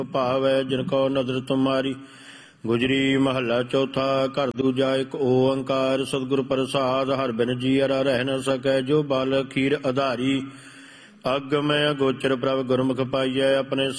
ਭਾਵੈ ਜਿਨ ਕੋ ਨਦਰ ਤੁਮਾਰੀ। ਗੁਜਰੀ ਮਹੱਲਾ ਚੌਥਾ। ਘਰ ਦੂਜਾ ਏਕ ਓੰਕਾਰ ਸਤਿਗੁਰ ਪ੍ਰਸਾਦ। ਹਰਿ ਬਿਨ ਜੀਅਰਾ ਰਹਿ ਨ ਸਕੈ ਜੋ ਬਲ ਖੀਰ ਆਧਾਰੀ। ਅਗਮ ਅਗੋਚਰ ਪ੍ਰਭ ਗੁਰਮੁਖ ਪਾਈਐ ਆਪਣੇ